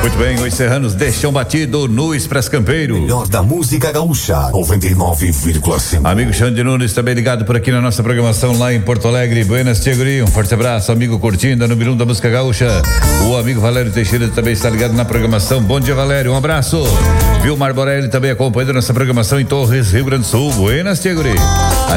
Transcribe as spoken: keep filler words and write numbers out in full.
Muito bem, os serranos deixam batido no Express Campeiro. Melhor da música gaúcha, noventa e nove vírgula cinco. Amigo Xande Nunes também ligado por aqui na nossa programação lá em Porto Alegre. Buenas, Tia Guri, um forte abraço, amigo curtindo a número um da música gaúcha. O amigo Valério Teixeira também está ligado na programação. Bom dia, Valério, um abraço. Vilmar Borelli também acompanhando nossa programação em Torres, Rio Grande do Sul. Buenas, Tia Guri.